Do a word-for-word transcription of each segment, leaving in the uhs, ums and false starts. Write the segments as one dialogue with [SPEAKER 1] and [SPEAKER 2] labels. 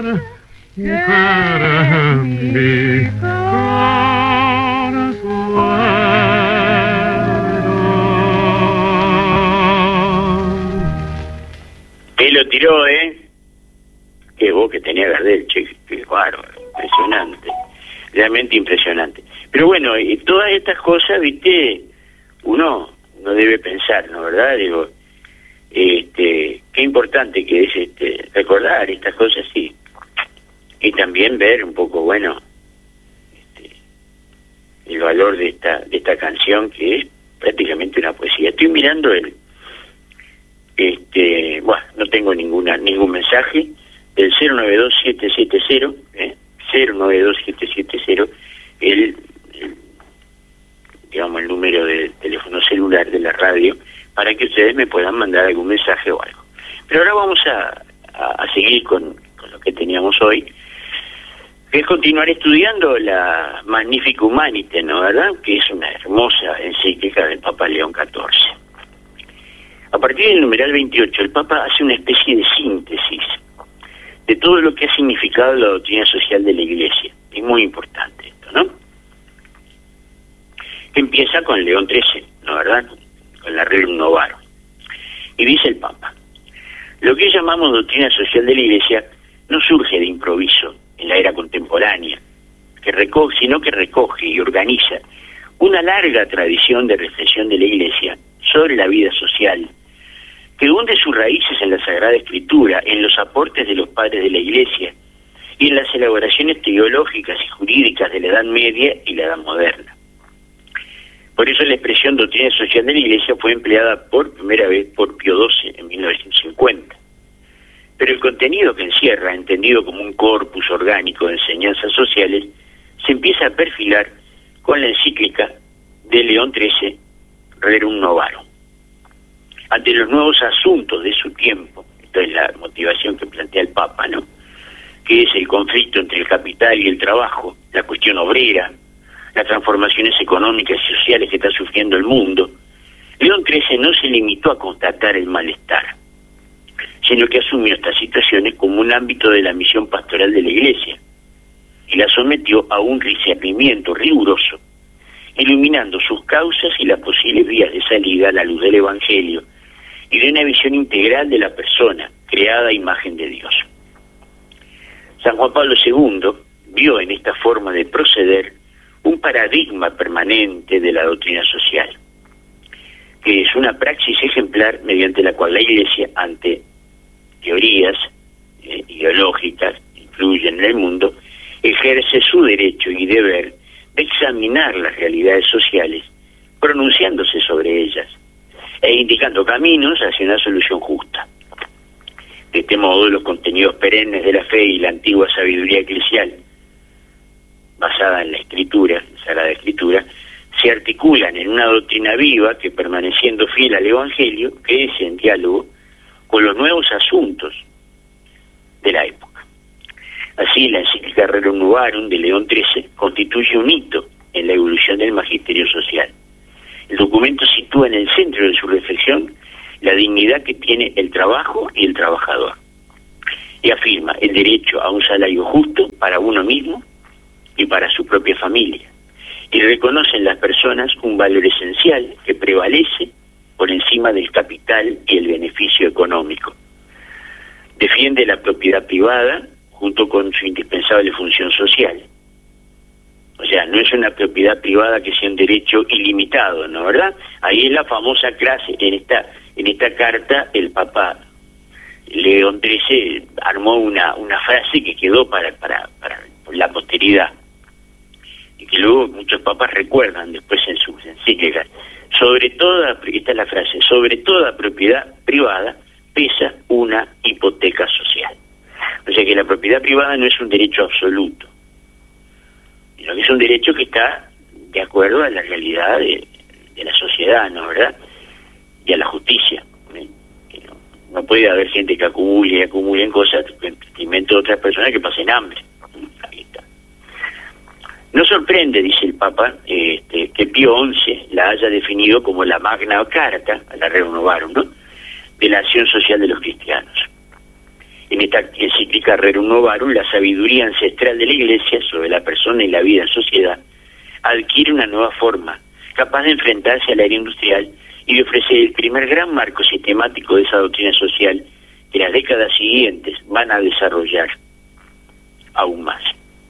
[SPEAKER 1] mujer, mujer, mi
[SPEAKER 2] Él lo tiró, ¿eh? Qué voz que tenía Gardel, che, qué bárbaro, impresionante, realmente impresionante. Pero bueno, y todas estas cosas, viste, uno no debe pensar, ¿no? ¿Verdad? Digo, este, qué importante que es este recordar estas cosas, sí. Y también ver un poco, bueno, este, el valor de esta de esta canción, que es prácticamente una poesía. Estoy mirando el este bueno, no tengo ninguna ningún mensaje del cero nueve dos siete siete cero, ¿eh? cero nueve dos siete siete cero, el, el digamos el número de teléfono celular de la radio, para que ustedes me puedan mandar algún mensaje o algo. Pero ahora vamos a, a, a seguir con, con lo que teníamos hoy, que es continuar estudiando la Magnifica Humanite, ¿no? ¿Verdad? Que es una hermosa encíclica del Papa León catorce. A partir del numeral veintiocho, el Papa hace una especie de síntesis de todo lo que ha significado la doctrina social de la Iglesia. Es muy importante esto, ¿no? Empieza con León trece, ¿no? ¿Verdad? Con la Rerum Novarum. Y dice el Papa: lo que llamamos doctrina social de la Iglesia no surge de improviso en la era contemporánea, que recoge, sino que recoge y organiza una larga tradición de reflexión de la Iglesia sobre la vida social, que hunde sus raíces en la Sagrada Escritura, en los aportes de los padres de la Iglesia y en las elaboraciones teológicas y jurídicas de la Edad Media y la Edad Moderna. Por eso la expresión doctrina social de la Iglesia fue empleada por primera vez por Pío doce en mil novecientos cincuenta. Pero el contenido que encierra, entendido como un corpus orgánico de enseñanzas sociales, se empieza a perfilar con la encíclica de León trece, Rerum Novarum. Ante los nuevos asuntos de su tiempo, esta es la motivación que plantea el Papa, ¿no? Que es el conflicto entre el capital y el trabajo, la cuestión obrera, las transformaciones económicas y sociales que está sufriendo el mundo, León trece no se limitó a constatar el malestar, sino que asumió estas situaciones como un ámbito de la misión pastoral de la Iglesia y la sometió a un discernimiento riguroso, iluminando sus causas y las posibles vías de salida a la luz del Evangelio y de una visión integral de la persona, creada a imagen de Dios. San Juan Pablo segundo vio en esta forma de proceder un paradigma permanente de la doctrina social, que es una praxis ejemplar mediante la cual la Iglesia, ante teorías eh, ideológicas que influyen en el mundo, ejerce su derecho y deber de examinar las realidades sociales, pronunciándose sobre ellas e indicando caminos hacia una solución justa. De este modo, los contenidos perennes de la fe y la antigua sabiduría eclesial, basada en la Escritura, la Sagrada Escritura, se articulan en una doctrina viva que, permaneciendo fiel al Evangelio, crece en diálogo con los nuevos asuntos de la época. Así, la encíclica Rerum Novarum de León trece constituye un hito en la evolución del magisterio social. El documento sitúa en el centro de su reflexión la dignidad que tiene el trabajo y el trabajador, y afirma el derecho a un salario justo para uno mismo y para su propia familia, y reconoce en las personas un valor esencial que prevalece por encima del capital y el beneficio económico. Defiende la propiedad privada junto con su indispensable función social. O sea, no es una propiedad privada que sea un derecho ilimitado, ¿no? ¿Verdad? Ahí es la famosa clase, en esta en esta carta el Papa León trece armó una una frase que quedó para para para la posteridad, y que luego muchos papas recuerdan después en sus encíclicas. Sobre toda, esta es la frase, sobre toda propiedad privada pesa una hipoteca social. O sea que la propiedad privada no es un derecho absoluto, sino que es un derecho que está de acuerdo a la realidad de, de la sociedad, ¿no? ¿Verdad? Y a la justicia. ¿eh? Que no, no puede haber gente que acumule y acumule en cosas en detrimento de otras personas que pasen hambre. Ahí está. No sorprende, dice el Papa, este, que Pío once la haya definido como la Magna Carta, a la Rerum Novarum, ¿no?, de la acción social de los cristianos. En esta encíclica Rerum Novarum, la sabiduría ancestral de la Iglesia sobre la persona y la vida en sociedad adquiere una nueva forma, capaz de enfrentarse a la era industrial y de ofrecer el primer gran marco sistemático de esa doctrina social que las décadas siguientes van a desarrollar aún más.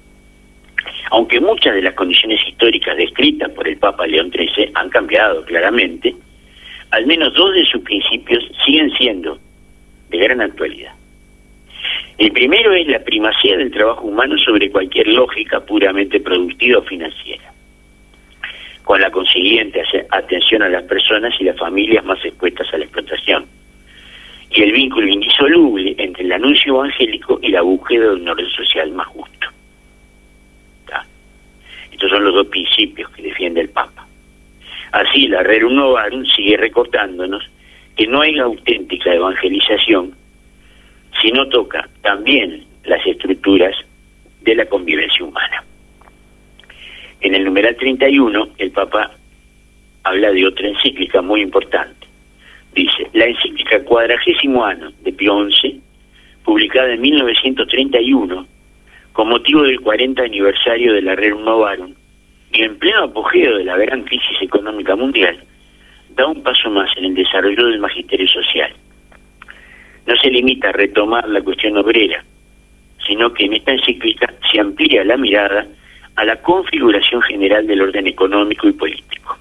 [SPEAKER 2] Aunque muchas de las condiciones históricas descritas por el Papa León trece han cambiado claramente, al menos dos de sus principios siguen siendo de gran actualidad. El primero es la primacía del trabajo humano sobre cualquier lógica puramente productiva o financiera, con la consiguiente atención a las personas y las familias más expuestas a la explotación, y el vínculo indisoluble entre el anuncio evangélico y la búsqueda de un orden social más justo. ¿Tá? Estos son los dos principios que defiende el Papa. Así, la Rerum Novarum sigue recordándonos que no hay auténtica evangelización si no toca también las estructuras de la convivencia humana. En el numeral treinta y uno, el Papa habla de otra encíclica muy importante. Dice, la encíclica Cuadragésimo Anno de Pío once, publicada en mil novecientos treinta y uno, con motivo del cuarenta aniversario de la Rerum Novarum, y en pleno apogeo de la gran crisis económica mundial, da un paso más en el desarrollo del magisterio social. No se limita a retomar la cuestión obrera, sino que en esta encíclica se amplía la mirada a la configuración general del orden económico y político.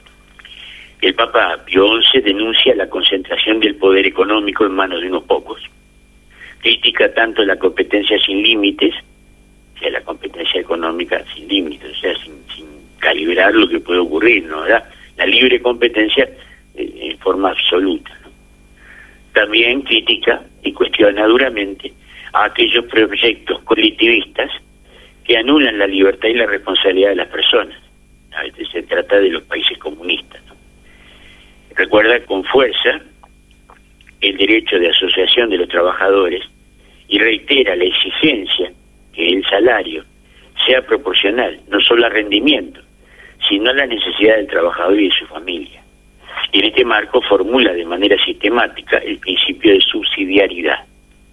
[SPEAKER 2] El Papa Pío once denuncia la concentración del poder económico en manos de unos pocos, critica tanto la competencia sin límites, o sea, la competencia económica sin límites, o sea, sin, sin calibrar lo que puede ocurrir, ¿no? La, la libre competencia eh, en forma absoluta, ¿no? También critica y cuestiona duramente a aquellos proyectos colectivistas que anulan la libertad y la responsabilidad de las personas. A veces se trata de los países comunistas, ¿no? Recuerda con fuerza el derecho de asociación de los trabajadores y reitera la exigencia que el salario sea proporcional, no solo al rendimiento, sino a la necesidad del trabajador y de su familia. Y en este marco formula de manera sistemática el principio de subsidiariedad,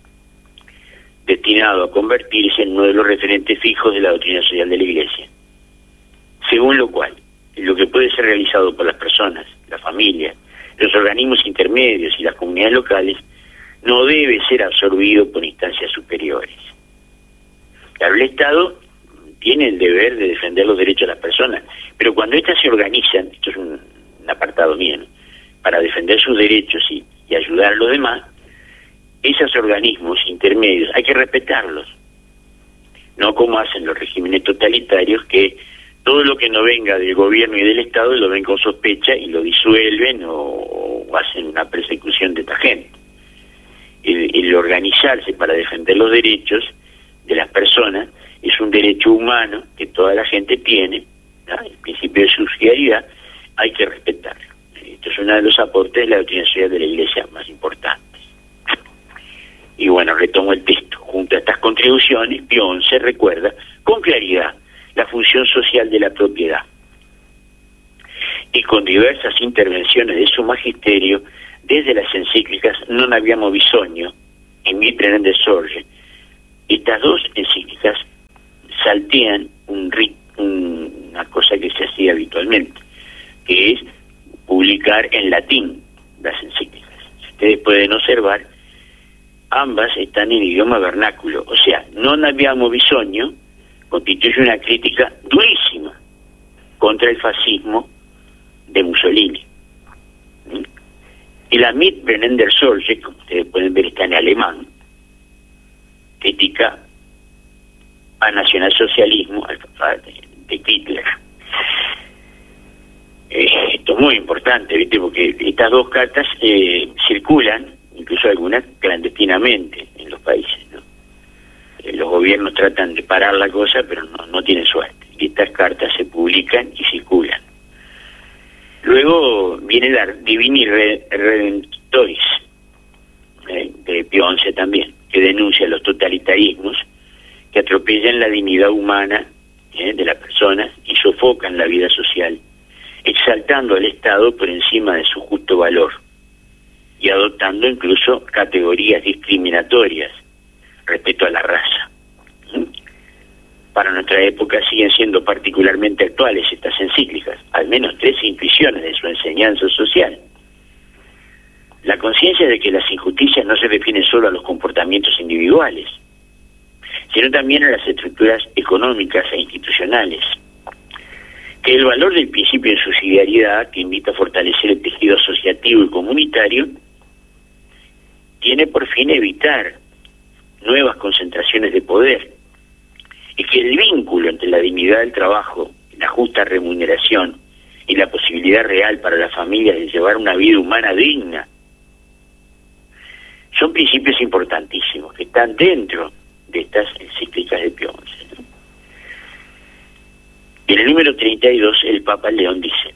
[SPEAKER 2] destinado a convertirse en uno de los referentes fijos de la doctrina social de la Iglesia, según lo cual lo que puede ser realizado por las personas, la familia, los organismos intermedios y las comunidades locales no debe ser absorbido por instancias superiores. Claro, el Estado tiene el deber de defender los derechos de las personas, pero cuando éstas se organizan, esto es un, un apartado mío, ¿no?, para defender sus derechos y, y ayudar a los demás, esos organismos intermedios hay que respetarlos, no como hacen los regímenes totalitarios, que todo lo que no venga del gobierno y del Estado lo ven con sospecha y lo disuelven o, o hacen una persecución de esta gente. El, el organizarse para defender los derechos de las personas es un derecho humano que toda la gente tiene, ¿no? El principio de subsidiariedad hay que respetarlo. Esto es uno de los aportes de la doctrina social de la Iglesia más importantes. Y bueno, retomo el texto. Junto a estas contribuciones, Pío once recuerda con claridad la función social de la propiedad. Y con diversas intervenciones de su magisterio, desde las encíclicas Non abbiamo bisogno y Mittlerende de Sorge, estas dos encíclicas saltean un rit, un, una cosa que se hacía habitualmente, que es publicar en latín las encíclicas. Si ustedes pueden observar, ambas están en idioma vernáculo, o sea, Non abbiamo bisogno constituye una crítica durísima contra el fascismo de Mussolini. ¿Mm? Y la Mittlerende de Sorge, como ustedes pueden ver, está en alemán, critica al nacionalsocialismo de Hitler. Eh, esto es muy importante, ¿viste? Porque estas dos cartas eh, circulan, incluso algunas clandestinamente en los países, ¿no? Eh, los gobiernos tratan de parar la cosa, pero no, no tienen suerte. Y estas cartas se publican y circulan. Luego viene la Divini Redemptoris, eh, de Pío once también, que denuncia los totalitarismos que atropellan la dignidad humana eh, de la persona y sofocan la vida social, exaltando al Estado por encima de su justo valor y adoptando incluso categorías discriminatorias respeto a la raza. ¿Mm? Para nuestra época siguen siendo particularmente actuales estas encíclicas, al menos tres intuiciones de su enseñanza social. La conciencia de que las injusticias no se refieren solo a los comportamientos individuales, sino también a las estructuras económicas e institucionales. Que el valor del principio de subsidiariedad, que invita a fortalecer el tejido asociativo y comunitario, tiene por fin evitar nuevas concentraciones de poder, y que el vínculo entre la dignidad del trabajo, la justa remuneración y la posibilidad real para las familias de llevar una vida humana digna son principios importantísimos que están dentro de estas encíclicas de Pío once, ¿no? En el número treinta y dos, el Papa León dice: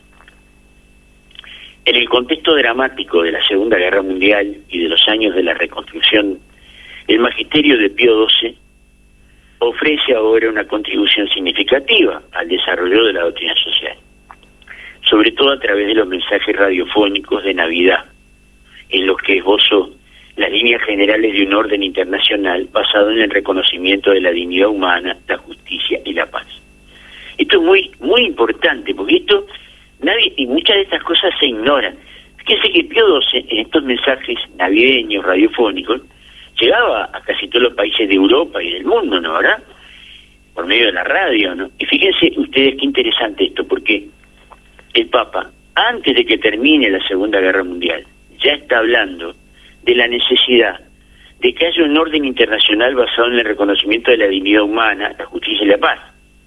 [SPEAKER 2] en el contexto dramático de la Segunda Guerra Mundial y de los años de la reconstrucción, el magisterio de Pío doce ofrece ahora una contribución significativa al desarrollo de la doctrina social, sobre todo a través de los mensajes radiofónicos de Navidad, en los que esbozó las líneas generales de un orden internacional basado en el reconocimiento de la dignidad humana, la justicia y la paz. Esto es muy muy importante, porque esto, nadie, y muchas de estas cosas se ignoran. Fíjense que Pío doce, en estos mensajes navideños, radiofónicos, llegaba a casi todos los países de Europa y del mundo, ¿no? ¿Verdad? Por medio de la radio, ¿no? Y fíjense ustedes qué interesante esto, porque el Papa, antes de que termine la Segunda Guerra Mundial, ya está hablando de la necesidad de que haya un orden internacional basado en el reconocimiento de la dignidad humana, la justicia y la paz.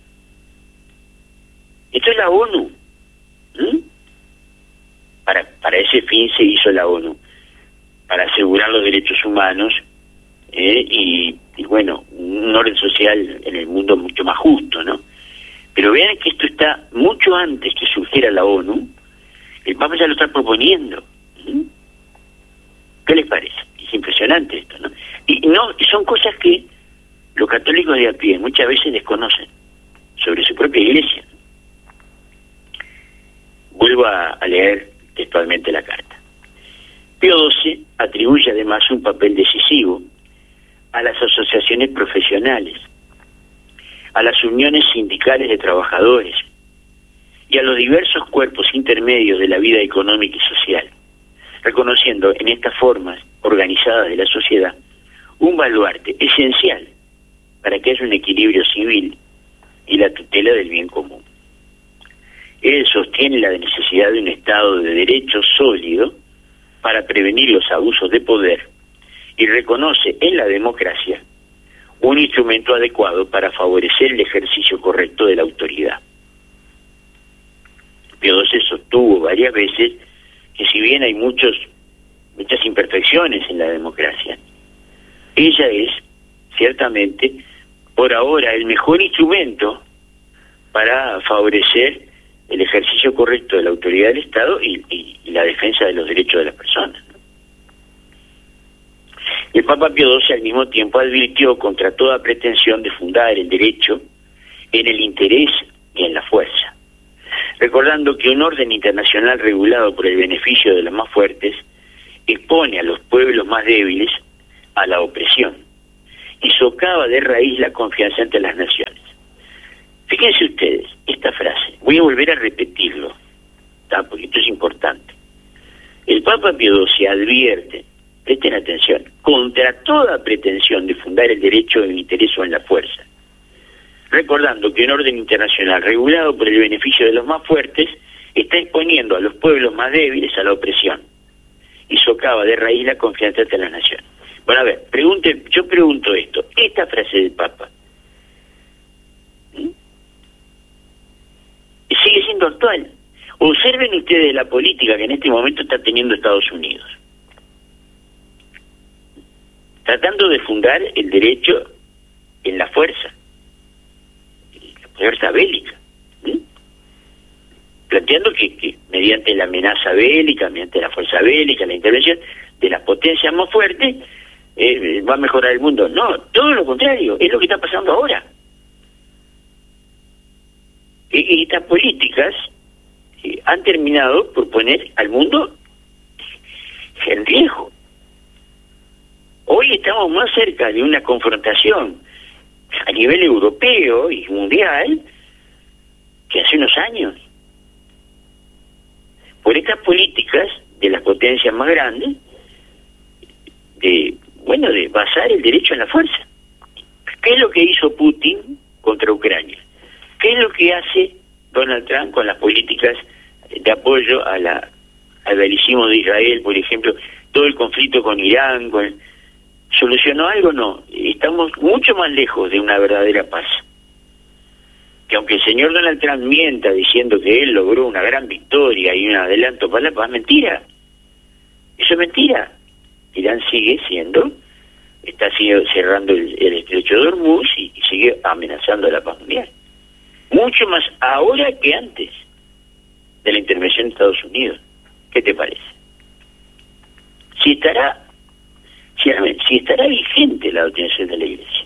[SPEAKER 2] Esto es la ONU. ¿Mm? Para, para ese fin se hizo la ONU, para asegurar los derechos humanos eh, y, y, bueno, un orden social en el mundo mucho más justo, ¿no? Pero vean que esto está mucho antes que surgiera la ONU, el Papa ya lo está proponiendo. ¿Mm? ¿Qué les parece? Es impresionante esto, ¿no? Y no, son cosas que los católicos de a pie muchas veces desconocen sobre su propia iglesia. Vuelvo a, a leer textualmente la carta. Pío doce atribuye además un papel decisivo a las asociaciones profesionales, a las uniones sindicales de trabajadores y a los diversos cuerpos intermedios de la vida económica y social, reconociendo en estas formas organizadas de la sociedad un baluarte esencial para que haya un equilibrio civil y la tutela del bien común. Él sostiene la necesidad de un Estado de derecho sólido para prevenir los abusos de poder y reconoce en la democracia un instrumento adecuado para favorecer el ejercicio correcto de la autoridad. Pío doce sostuvo varias veces que si bien hay muchos muchas imperfecciones en la democracia, ella es ciertamente por ahora el mejor instrumento para favorecer el ejercicio correcto de la autoridad del Estado y, y, y la defensa de los derechos de las personas, ¿no? El Papa Pío doce al mismo tiempo advirtió contra toda pretensión de fundar el derecho en el interés y en la fuerza, recordando que un orden internacional regulado por el beneficio de los más fuertes expone a los pueblos más débiles a la opresión y socava de raíz la confianza entre las naciones. Fíjense ustedes esta frase, voy a volver a repetirlo, ¿tá? Porque esto es importante. El Papa Pío doce advierte, presten atención, contra toda pretensión de fundar el derecho en el interés o en la fuerza, recordando que un orden internacional regulado por el beneficio de los más fuertes está exponiendo a los pueblos más débiles a la opresión y socava de raíz la confianza entre las naciones. Bueno, a ver, pregunte, yo pregunto esto, esta frase del Papa, ¿sí?, sigue siendo actual. Observen ustedes la política que en este momento está teniendo Estados Unidos, tratando de fundar el derecho en la fuerza, la fuerza bélica, ¿sí?, planteando que, que mediante la amenaza bélica, mediante la fuerza bélica, la intervención de las potencias más fuertes, eh, va a mejorar el mundo. No, todo lo contrario, es lo que está pasando ahora. Y, y estas políticas eh, han terminado por poner al mundo en riesgo. Hoy estamos más cerca de una confrontación a nivel europeo y mundial que hace unos años. Por estas políticas de las potencias más grandes, de, bueno, de basar el derecho en la fuerza. ¿Qué es lo que hizo Putin contra Ucrania? ¿Qué es lo que hace Donald Trump con las políticas de apoyo a la, al belicismo de Israel, por ejemplo, todo el conflicto con Irán? Con, ¿Solucionó algo? No. Estamos mucho más lejos de una verdadera paz. Que aunque el señor Donald Trump mienta diciendo que él logró una gran victoria y un adelanto para la paz, mentira. Eso es mentira. Irán sigue siendo, está sigue cerrando el, el estrecho de Hormuz y, y sigue amenazando a la paz mundial. Mucho más ahora que antes de la intervención de Estados Unidos. ¿Qué te parece? Si estará, si, si estará vigente la doctrina de la Iglesia.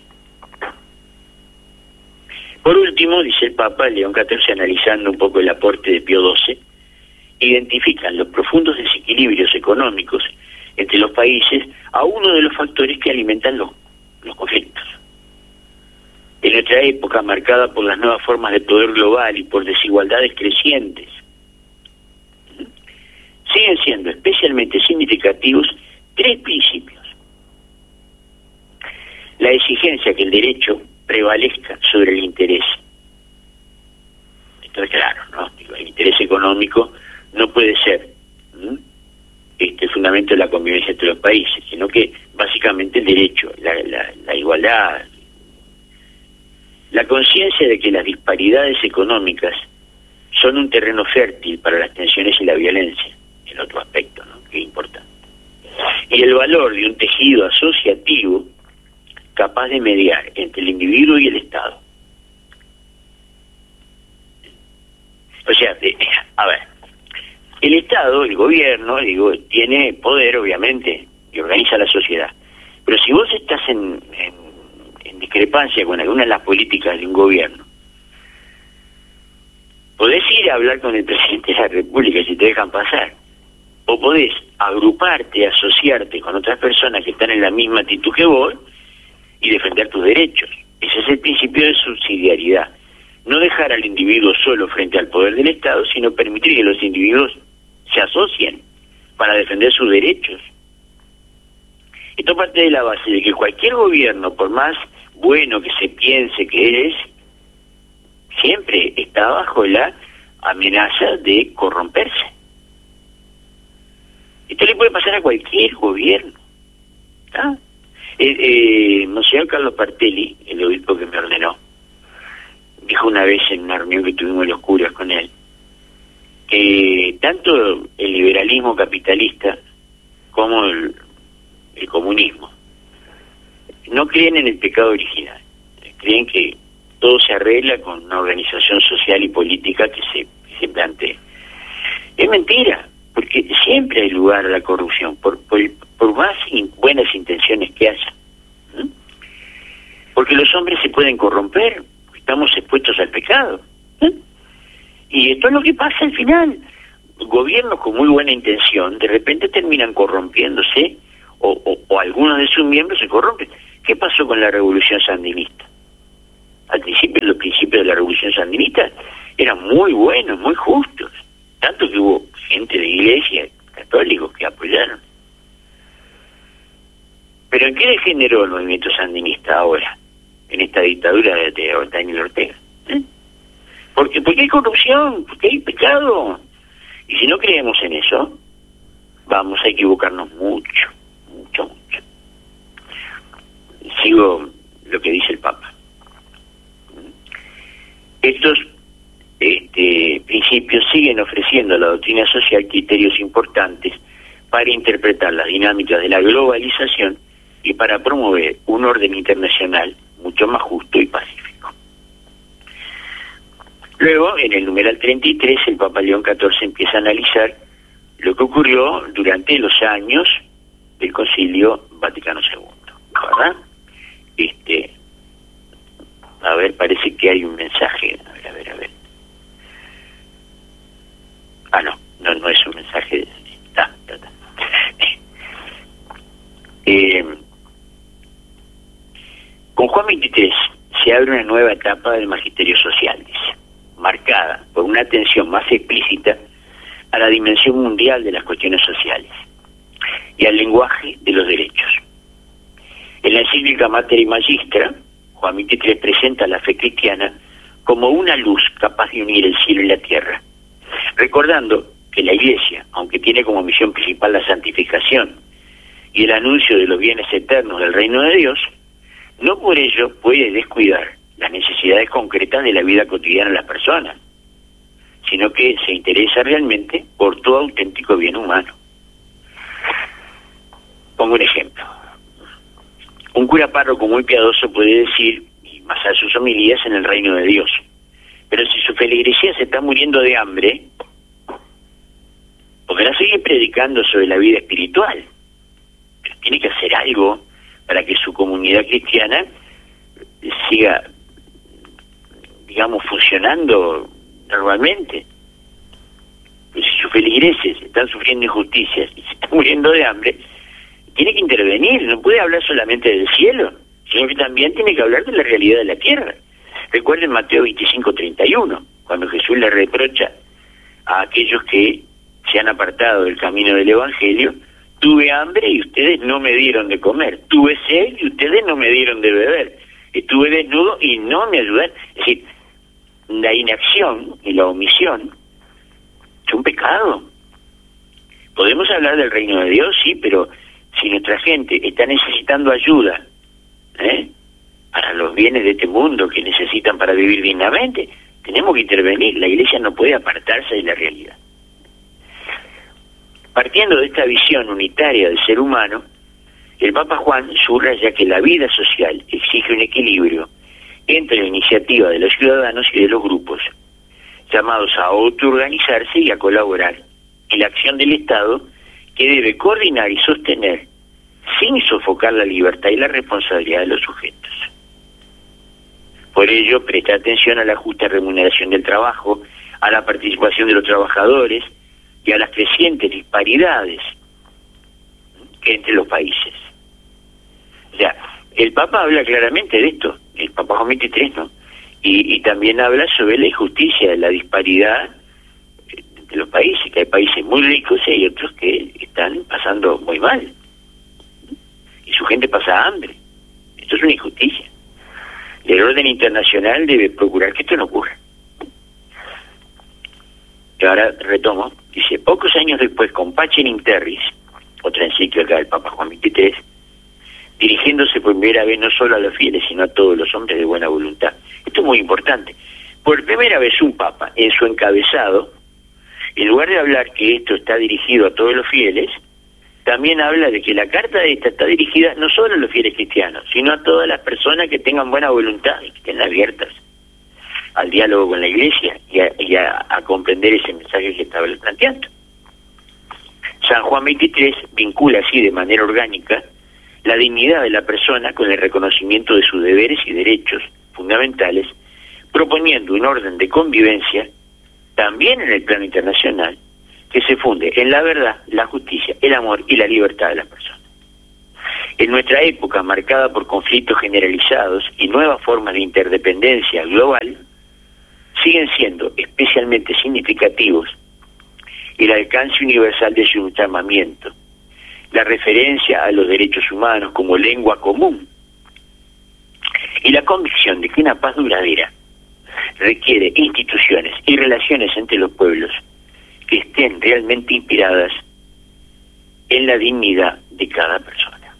[SPEAKER 2] Por último, dice el Papa León catorce, analizando un poco el aporte de Pío doce, identifican los profundos desequilibrios económicos entre los países a uno de los factores que alimentan los, los conflictos. En nuestra época, marcada por las nuevas formas de poder global y por desigualdades crecientes, siguen siendo especialmente significativos tres principios. La exigencia que el derecho prevalezca sobre el interés. Esto es claro, ¿no? El interés económico no puede ser ¿m? este el fundamento de la convivencia entre los países, sino que básicamente el derecho, la, la, la igualdad, la conciencia de que las disparidades económicas son un terreno fértil para las tensiones y la violencia, el otro aspecto, ¿no? Que es importante. Y el valor de un tejido asociativo capaz de mediar entre el individuo y el Estado. O sea, eh, a ver, el Estado, el gobierno, digo, tiene poder, obviamente, y organiza la sociedad. Pero si vos estás en, en, en discrepancia con alguna de las políticas de un gobierno, podés ir a hablar con el presidente de la República si te dejan pasar. O podés agruparte, asociarte con otras personas que están en la misma actitud que vos y defender tus derechos. Ese es el principio de subsidiariedad. No dejar al individuo solo frente al poder del Estado, sino permitir que los individuos se asocien para defender sus derechos. Esto parte de la base de que cualquier gobierno, por más bueno que se piense que es, siempre está bajo la amenaza de corromperse. Esto le puede pasar a cualquier gobierno. ¿Está? Eh, eh, Monseñor Carlos Partelli, el obispo que me ordenó, dijo una vez en una reunión que tuvimos los curas con él, que tanto el liberalismo capitalista como el, el comunismo no creen en el pecado original, creen que todo se arregla con una organización social y política que se, que se plantee. Es mentira, porque siempre hay lugar a la corrupción, por, por, por más in, buenas intenciones que haya. ¿Mm? Porque los hombres se pueden corromper, estamos expuestos al pecado. ¿Mm? Y esto es lo que pasa al final. Gobiernos con muy buena intención, de repente terminan corrompiéndose, o, o, o algunos de sus miembros se corrompen. ¿Qué pasó con la revolución sandinista? Al principio, los principios de la revolución sandinista eran muy buenos, muy justos. Tanto que hubo gente de iglesia, católicos, que apoyaron. ¿Pero en qué degeneró el movimiento sandinista ahora? En esta dictadura de, de Daniel Ortega. ¿Eh? Porque, porque hay corrupción, porque hay pecado. Y si no creemos en eso, vamos a equivocarnos mucho, mucho, mucho. Sigo lo que dice el Papa. Estos este, principios siguen ofreciendo a la doctrina social criterios importantes para interpretar las dinámicas de la globalización y para promover un orden internacional mucho más justo y pacífico. Luego, en el numeral treinta y tres, el Papa León catorce empieza a analizar lo que ocurrió durante los años del Concilio Vaticano segundo, ¿verdad? Este, a ver, parece que hay un mensaje. A ver, a ver, a ver. Ah, no, no, no es un mensaje. Está, está, está. Eh, Con Juan veintitrés se abre una nueva etapa del magisterio social, dice, marcada por una atención más explícita a la dimensión mundial de las cuestiones sociales y al lenguaje de los derechos. En la encíclica Mater y Magistra, Juan veintitrés presenta la fe cristiana como una luz capaz de unir el cielo y la tierra, recordando que la Iglesia, aunque tiene como misión principal la santificación y el anuncio de los bienes eternos del reino de Dios, no por ello puede descuidar las necesidades concretas de la vida cotidiana de las personas, sino que se interesa realmente por todo auténtico bien humano. Pongo un ejemplo. Un cura párroco muy piadoso puede decir, y más a sus homilías, en el reino de Dios. Pero si su feligresía se está muriendo de hambre, podrá seguir predicando sobre la vida espiritual. Pero tiene que hacer algo para que su comunidad cristiana siga, digamos, funcionando normalmente. Pues si sus feligreses están sufriendo injusticias y se están muriendo de hambre, tiene que intervenir, no puede hablar solamente del cielo, sino que también tiene que hablar de la realidad de la tierra. Recuerden Mateo veinticinco, treinta y uno, cuando Jesús le reprocha a aquellos que se han apartado del camino del Evangelio: tuve hambre y ustedes no me dieron de comer, tuve sed y ustedes no me dieron de beber, estuve desnudo y no me ayudaron. Es decir, la inacción y la omisión es un pecado. Podemos hablar del reino de Dios, sí, pero si nuestra gente está necesitando ayuda ¿eh? para los bienes de este mundo que necesitan para vivir dignamente, tenemos que intervenir. La Iglesia no puede apartarse de la realidad. Partiendo de esta visión unitaria del ser humano, el Papa Juan subraya que la vida social exige un equilibrio entre la iniciativa de los ciudadanos y de los grupos, llamados a autoorganizarse y a colaborar, y la acción del Estado, que debe coordinar y sostener, sin sofocar la libertad y la responsabilidad de los sujetos. Por ello, presta atención a la justa remuneración del trabajo, a la participación de los trabajadores y a las crecientes disparidades entre los países. O sea, el Papa habla claramente de esto, el Papa Juan veintitrés, ¿no? Y, y también habla sobre la injusticia, la disparidad de los países, que hay países muy ricos y hay otros que están pasando muy mal. Y su gente pasa hambre. Esto es una injusticia. El orden internacional debe procurar que esto no ocurra. Y ahora retomo, dice, pocos años después, con Pacem in Terris, otra encíclica del Papa Juan veintitrés, dirigiéndose por primera vez no solo a los fieles, sino a todos los hombres de buena voluntad. Esto es muy importante. Por primera vez un Papa, en su encabezado, en lugar de hablar que esto está dirigido a todos los fieles, también habla de que la carta de esta está dirigida no solo a los fieles cristianos, sino a todas las personas que tengan buena voluntad y que estén abiertas al diálogo con la Iglesia y a, y a, a comprender ese mensaje que estaba planteando. San Juan veintitrés vincula así de manera orgánica la dignidad de la persona con el reconocimiento de sus deberes y derechos fundamentales, proponiendo un orden de convivencia también en el plano internacional, que se funde en la verdad, la justicia, el amor y la libertad de las personas. En nuestra época, marcada por conflictos generalizados y nuevas formas de interdependencia global, siguen siendo especialmente significativos el alcance universal de su llamamiento, la referencia a los derechos humanos como lengua común y la convicción de que una paz duradera requiere instituciones y relaciones entre los pueblos que estén realmente inspiradas en la dignidad de cada persona.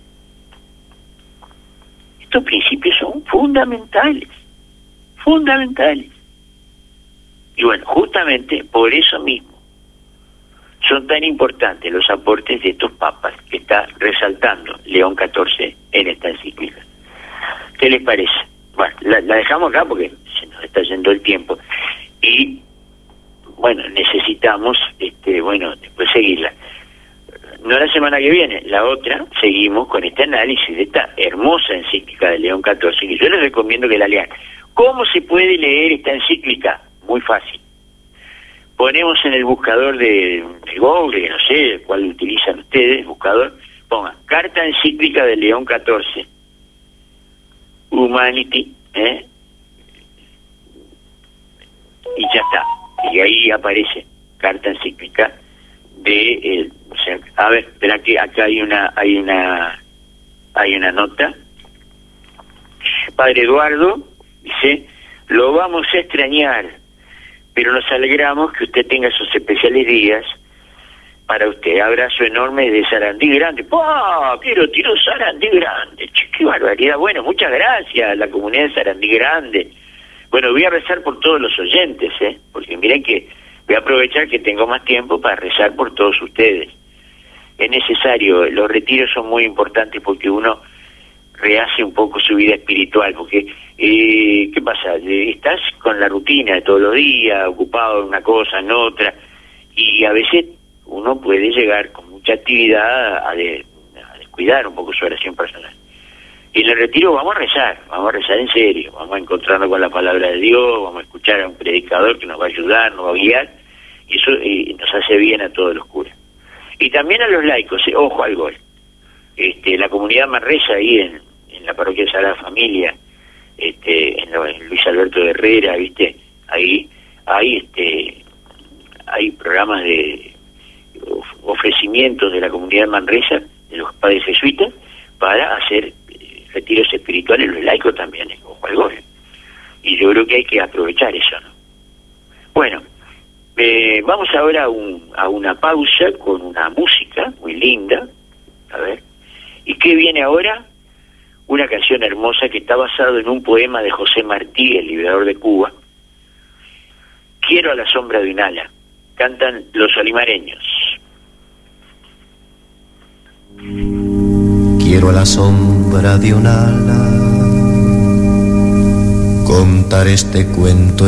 [SPEAKER 2] Estos principios son fundamentales, fundamentales. Y bueno, justamente por eso mismo son tan importantes los aportes de estos papas que está resaltando León catorce en esta encíclica. ¿Qué les parece? Bueno, la, la dejamos acá porque se nos está yendo el tiempo y bueno, necesitamos este bueno después seguirla. No la semana que viene, la otra, seguimos con este análisis de esta hermosa encíclica de León catorce, que yo les recomiendo que la lean. ¿Cómo se puede leer esta encíclica? Muy fácil. Ponemos en el buscador de, de Google, no sé cuál utilizan ustedes, buscador, pongan Carta Encíclica de León catorce. Humanity, ¿eh? Y ya está. Y ahí aparece carta encíclica de, eh, o sea, a ver, espera que acá hay una, hay una, hay una nota. Padre Eduardo dice: lo vamos a extrañar, pero nos alegramos que usted tenga sus especiales días. Para usted, abrazo enorme de Sarandí Grande. ¡Pah! Quiero tiro Sarandí Grande. Che, qué barbaridad. Bueno, muchas gracias a la comunidad de Sarandí Grande. Bueno, voy a rezar por todos los oyentes, ¿eh? Porque miren que voy a aprovechar que tengo más tiempo para rezar por todos ustedes. Es necesario, los retiros son muy importantes porque uno rehace un poco su vida espiritual, porque, eh, ¿qué pasa? Estás con la rutina de todos los días, ocupado en una cosa, en otra, y a veces uno puede llegar con mucha actividad a, de, a descuidar un poco su oración personal. Y en el retiro vamos a rezar, vamos a rezar en serio, vamos a encontrarnos con la palabra de Dios, vamos a escuchar a un predicador que nos va a ayudar, nos va a guiar, y eso eh, nos hace bien a todos los curas. Y también a los laicos, eh, ojo al gol. Este, la comunidad Manresa ahí en, en la parroquia de Sagrada Familia, este, en, lo, en Luis Alberto de Herrera, ¿viste? Ahí hay, este, hay programas de ofrecimientos de la comunidad Manresa, de los padres jesuitas, para hacer eh, retiros espirituales, los laicos también, eh, ojo al gol. Y yo creo que hay que aprovechar eso, ¿no? Bueno, eh, vamos ahora a, un, a una pausa con una música muy linda, a ver, ¿y qué viene ahora? Una canción hermosa que está basado en un poema de José Martí, el liberador de Cuba. Quiero a la sombra de un ala. Cantan los olimareños.
[SPEAKER 3] Quiero a la sombra de un ala contar este cuento